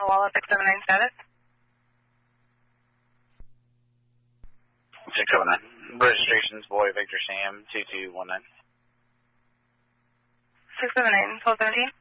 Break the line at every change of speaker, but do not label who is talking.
Walla 679 status.
679. Registration's Boy Victor Sam 2219.
679, 1217.